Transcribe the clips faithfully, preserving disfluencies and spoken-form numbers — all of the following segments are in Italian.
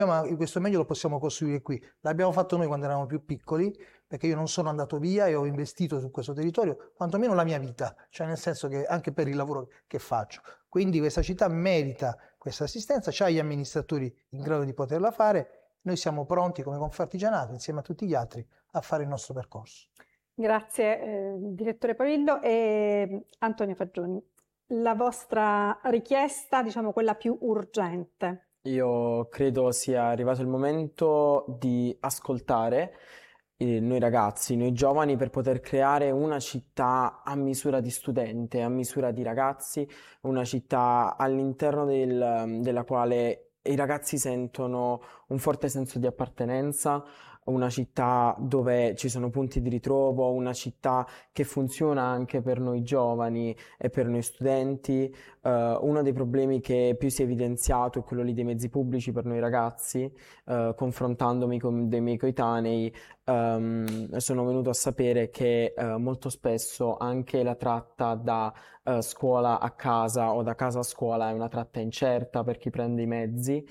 ma questo meglio lo possiamo costruire qui. L'abbiamo fatto noi quando eravamo più piccoli, perché io non sono andato via e ho investito su questo territorio, quantomeno la mia vita, cioè nel senso che anche per il lavoro che faccio. Quindi questa città merita questa assistenza, c'ha gli amministratori in grado di poterla fare, noi siamo pronti come Confartigianato, insieme a tutti gli altri, a fare il nostro percorso. Grazie, eh, direttore Pavillo. E Antonio Fagioni, la vostra richiesta, diciamo quella più urgente. Io credo sia arrivato il momento di ascoltare eh, noi ragazzi, noi giovani, per poter creare una città a misura di studente, a misura di ragazzi, una città all'interno del- della quale i ragazzi sentono un forte senso di appartenenza, una città dove ci sono punti di ritrovo, una città che funziona anche per noi giovani e per noi studenti. Uh, uno dei problemi che più si è evidenziato è quello lì dei mezzi pubblici per noi ragazzi. Uh, confrontandomi con dei miei coetanei, um, sono venuto a sapere che uh, molto spesso anche la tratta da uh, scuola a casa o da casa a scuola è una tratta incerta per chi prende i mezzi.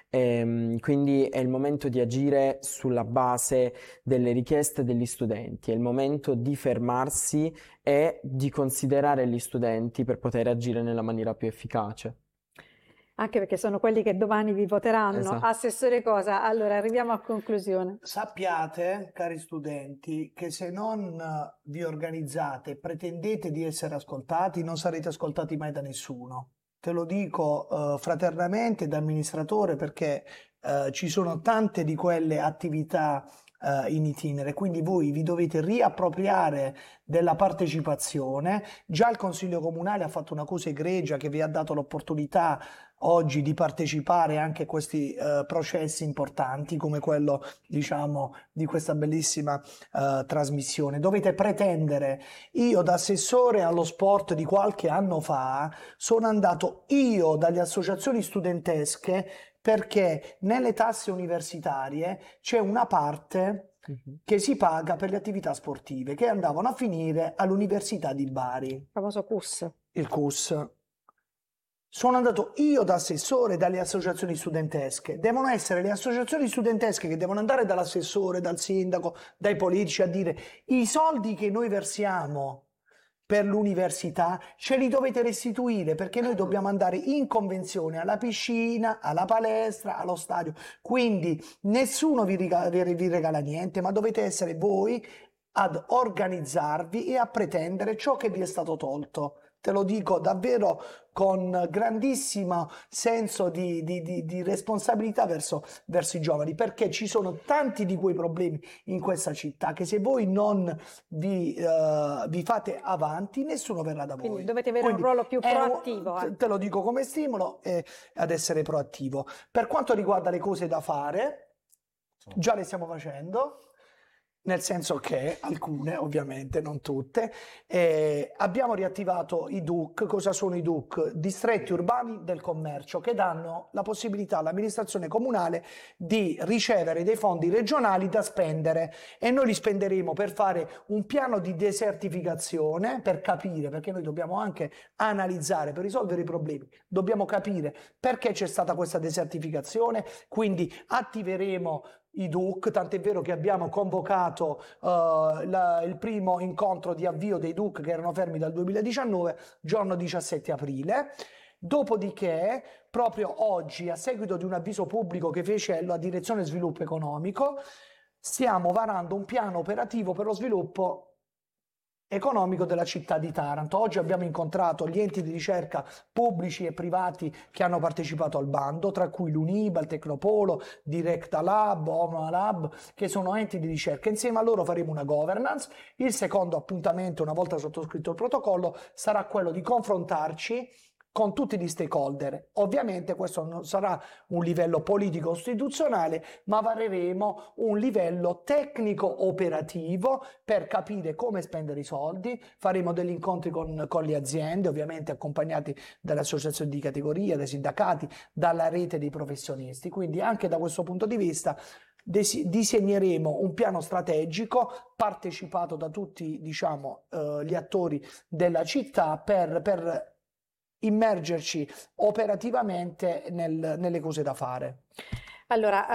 E, quindi è il momento di agire sulla base delle richieste degli studenti, è il momento di fermarsi e di considerare gli studenti per poter agire nella maniera più efficace. Anche perché sono quelli che domani vi voteranno. Esatto. Assessore Cosa? Allora, arriviamo a conclusione. Sappiate, cari studenti, che se non vi organizzate e pretendete di essere ascoltati, non sarete ascoltati mai da nessuno. Te lo dico uh, fraternamente da amministratore, perché uh, ci sono tante di quelle attività uh, in itinere, quindi voi vi dovete riappropriare della partecipazione. Già il Consiglio Comunale ha fatto una cosa egregia, che vi ha dato l'opportunità oggi di partecipare anche a questi uh, processi importanti, come quello, diciamo, di questa bellissima uh, trasmissione. Dovete pretendere. Io, da assessore allo sport di qualche anno fa, sono andato io dalle associazioni studentesche, perché nelle tasse universitarie c'è una parte Mhm. che si paga per le attività sportive, che andavano a finire all'Università di Bari, Il famoso C U S. il C U S. Sono andato io da assessore dalle associazioni studentesche. Devono essere le associazioni studentesche che devono andare dall'assessore, dal sindaco, dai politici a dire: i soldi che noi versiamo per l'università ce li dovete restituire, perché noi dobbiamo andare in convenzione alla piscina, alla palestra, allo stadio. Quindi nessuno vi regala, vi regala niente, ma dovete essere voi ad organizzarvi e a pretendere ciò che vi è stato tolto. Te lo dico davvero con grandissimo senso di, di, di, di responsabilità verso, verso i giovani, perché ci sono tanti di quei problemi in questa città che, se voi non vi, uh, vi fate avanti, nessuno verrà da voi. Quindi dovete avere Quindi un ruolo più è un- proattivo. te- eh. te lo dico come stimolo, eh, ad essere proattivo. Per quanto riguarda le cose da fare, già le stiamo facendo. Nel senso che alcune, ovviamente, non tutte, eh, abbiamo riattivato i D U C. Cosa sono i D U C? Distretti urbani del commercio, che danno la possibilità all'amministrazione comunale di ricevere dei fondi regionali da spendere, e noi li spenderemo per fare un piano di desertificazione, per capire, perché noi dobbiamo anche analizzare, per risolvere i problemi, dobbiamo capire perché c'è stata questa desertificazione, quindi attiveremo i D U C, tant'è vero che abbiamo convocato uh, la, il primo incontro di avvio dei D U C, che erano fermi dal duemiladiciannove, giorno diciassette aprile. Dopodiché, proprio oggi, a seguito di un avviso pubblico che fece la Direzione Sviluppo Economico, stiamo varando un piano operativo per lo sviluppo economico della città di Taranto. Oggi abbiamo incontrato gli enti di ricerca pubblici e privati che hanno partecipato al bando, tra cui l'Uniba, il Tecnopolo, Directa Lab, Oma Lab, che sono enti di ricerca. Insieme a loro faremo una governance. Il secondo appuntamento, una volta sottoscritto il protocollo, sarà quello di confrontarci con tutti gli stakeholder. Ovviamente questo non sarà un livello politico-istituzionale, ma vareremo un livello tecnico-operativo per capire come spendere i soldi. Faremo degli incontri con, con le aziende, ovviamente accompagnati dalle associazioni di categoria, dai sindacati, dalla rete dei professionisti. Quindi anche da questo punto di vista disegneremo un piano strategico partecipato da tutti, diciamo, eh, gli attori della città, per, per immergerci operativamente nel, nelle cose da fare. Allora,